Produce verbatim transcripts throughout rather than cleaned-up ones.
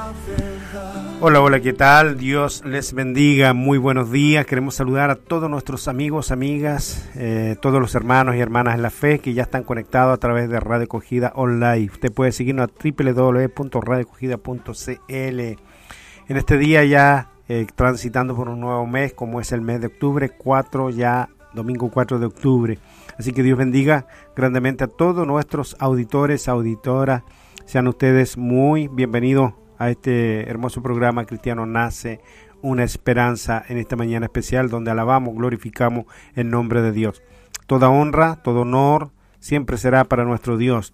Hola, hola, ¿qué tal? Dios les bendiga, muy buenos días. Queremos saludar a todos nuestros amigos, amigas, eh, todos los hermanos y hermanas en la fe que ya están conectados a través de Radio Acogida Online. Usted puede seguirnos a doble u doble u doble u punto radio acogida punto c l. En este día ya eh, transitando por un nuevo mes, como es el mes de octubre, cuatro ya, domingo cuatro de octubre. Así que Dios bendiga grandemente a todos nuestros auditores, auditoras. Sean ustedes muy bienvenidos a este hermoso programa Cristiano Nace una Esperanza, en esta mañana especial donde alabamos, glorificamos el nombre de Dios. Toda honra, todo honor siempre será para nuestro Dios,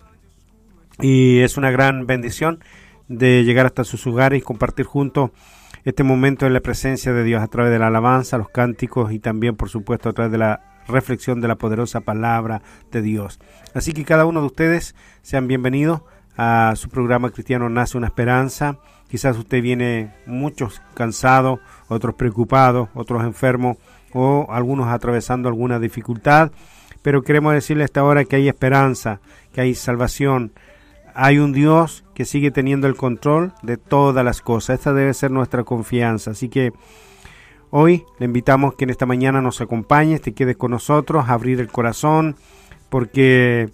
y es una gran bendición de llegar hasta sus hogares y compartir juntos este momento en la presencia de Dios a través de la alabanza, los cánticos y también por supuesto a través de la reflexión de la poderosa palabra de Dios. Así que cada uno de ustedes sean bienvenidos a su programa Cristiano Nace una Esperanza. Quizás usted viene muchos cansados, otros preocupados, otros enfermos o algunos atravesando alguna dificultad, pero queremos decirle a esta hora que hay esperanza, que hay salvación, hay un Dios que sigue teniendo el control de todas las cosas. Esta debe ser nuestra confianza. Así que hoy le invitamos que en esta mañana nos acompañes, te quedes con nosotros, a abrir el corazón, porque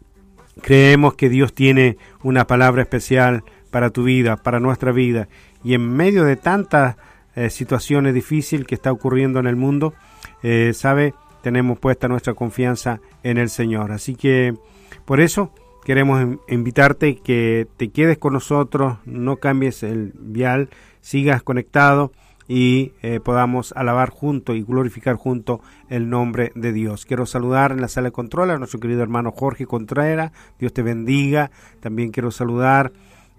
creemos que Dios tiene una palabra especial para tu vida, para nuestra vida. Y en medio de tantas eh, situaciones difíciles que está ocurriendo en el mundo, eh, sabe, tenemos puesta nuestra confianza en el Señor. Así que por eso queremos invitarte que te quedes con nosotros, no cambies el dial, sigas conectado y eh, podamos alabar juntos y glorificar juntos el nombre de Dios. Quiero saludar en la sala de control a nuestro querido hermano Jorge Contreras, Dios te bendiga. También quiero saludar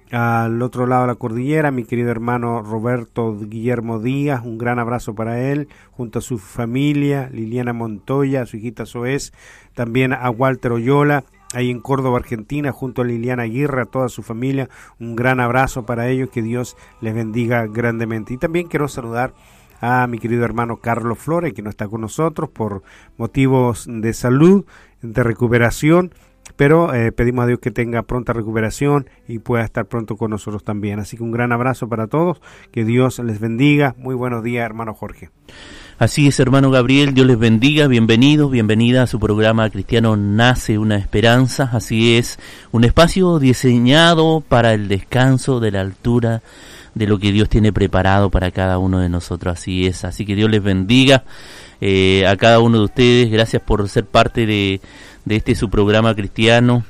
al otro lado de la cordillera, mi querido hermano Roberto Guillermo Díaz, un gran abrazo para él, junto a su familia, Liliana Montoya, a su hijita Soez, también a Walter Oyola, ahí en Córdoba, Argentina, junto a Liliana Aguirre, a toda su familia, un gran abrazo para ellos, que Dios les bendiga grandemente. Y también quiero saludar a mi querido hermano Carlos Flores, que no está con nosotros por motivos de salud, de recuperación, pero eh, pedimos a Dios que tenga pronta recuperación y pueda estar pronto con nosotros también. Así que un gran abrazo para todos, que Dios les bendiga. Muy buenos días, hermano Jorge. Así es, hermano Gabriel, Dios les bendiga, bienvenidos, bienvenida a su programa Cristiano Nace una Esperanza. Así es, un espacio diseñado para el descanso de la altura de lo que Dios tiene preparado para cada uno de nosotros. Así es, así que Dios les bendiga eh, a cada uno de ustedes. Gracias por ser parte de, de este su programa cristiano,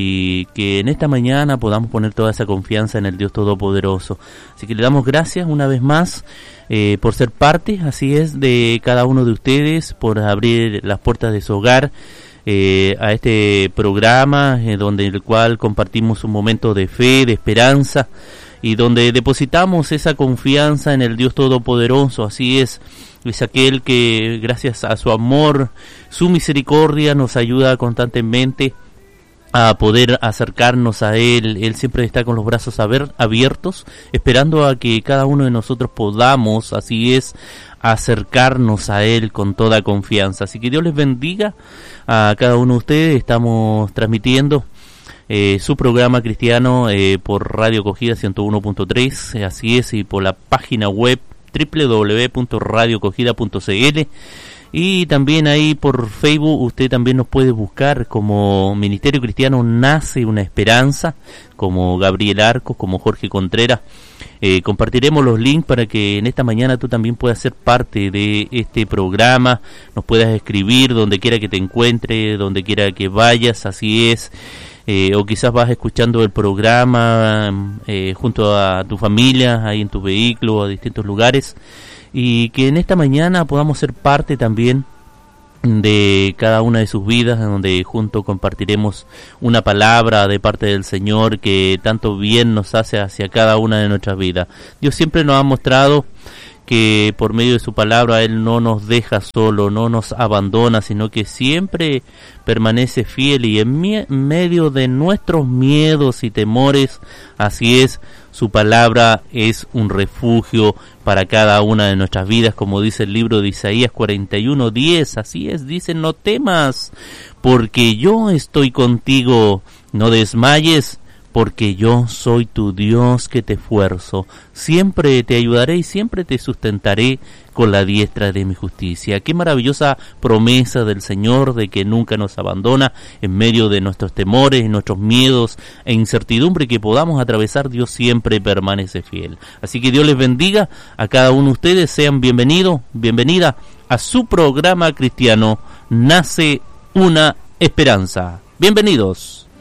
y que en esta mañana podamos poner toda esa confianza en el Dios Todopoderoso. Así que le damos gracias una vez más Eh, por ser parte, así es, de cada uno de ustedes, por abrir las puertas de su hogar eh, a este programa, eh, donde el cual compartimos un momento de fe, de esperanza, y donde depositamos esa confianza en el Dios Todopoderoso. Así es, es aquel que gracias a su amor, su misericordia, nos ayuda constantemente a poder acercarnos a Él. Él siempre está con los brazos abiertos, esperando a que cada uno de nosotros podamos, así es, acercarnos a Él con toda confianza. Así que Dios les bendiga a cada uno de ustedes. Estamos transmitiendo eh, su programa cristiano eh, por Radio Acogida ciento uno punto tres, eh, así es, y por la página web doble u doble u doble u punto radio acogida punto c l. Y también ahí por Facebook usted también nos puede buscar como Ministerio Cristiano Nace una Esperanza, como Gabriel Arcos, como Jorge Contreras. Eh, compartiremos los links para que en esta mañana tú también puedas ser parte de este programa, nos puedas escribir donde quiera que te encuentres, donde quiera que vayas, así es. Eh, o quizás vas escuchando el programa eh, junto a tu familia, ahí en tu vehículo, o a distintos lugares. Y que en esta mañana podamos ser parte también de cada una de sus vidas, donde juntos compartiremos una palabra de parte del Señor que tanto bien nos hace hacia cada una de nuestras vidas. Dios siempre nos ha mostrado que por medio de su palabra Él no nos deja solo, no nos abandona, sino que siempre permanece fiel, y en mi- medio de nuestros miedos y temores, así es, su palabra es un refugio para cada una de nuestras vidas, como dice el libro de Isaías cuarenta y uno diez, así es, dice: no temas, porque yo estoy contigo, no desmayes, porque yo soy tu Dios que te esfuerzo, siempre te ayudaré y siempre te sustentaré con la diestra de mi justicia. Qué maravillosa promesa del Señor de que nunca nos abandona en medio de nuestros temores, nuestros miedos e incertidumbre que podamos atravesar. Dios siempre permanece fiel. Así que Dios les bendiga a cada uno de ustedes. Sean bienvenidos, bienvenida a su programa cristiano Nace una Esperanza. Bienvenidos.